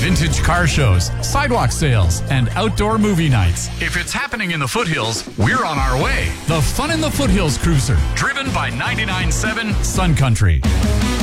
vintage car shows, sidewalk sales, and outdoor movie nights. If it's happening in the foothills, we're on our way. The Fun in the Foothills Cruiser, driven by 99.7 Sun Country.